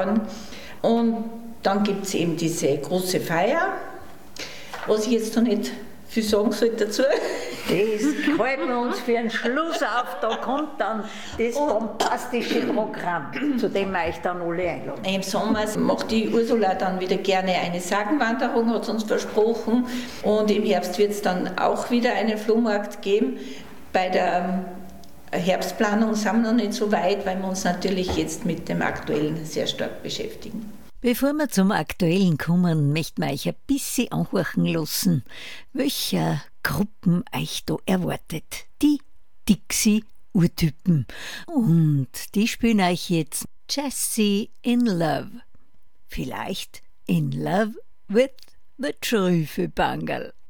Und dann gibt es eben diese große Feier, was ich jetzt noch nicht viel sagen soll dazu. Das halten wir uns für einen Schluss auf, da kommt dann das bombastische Programm, zu dem wir euch dann alle einladen. Im Sommer macht die Ursula dann wieder gerne eine Sagenwanderung, hat sie uns versprochen. Und im Herbst wird es dann auch wieder einen Flohmarkt geben. Bei der Herbstplanung sind wir noch nicht so weit, weil wir uns natürlich jetzt mit dem Aktuellen sehr stark beschäftigen. Bevor wir zum Aktuellen kommen, möchten wir euch ein bisschen anhorchen lassen, welche Gruppen euch da erwartet. Die Dixie-Urtypen. Und die spielen euch jetzt Jessie in Love. Vielleicht in Love with the Trüffelbangel.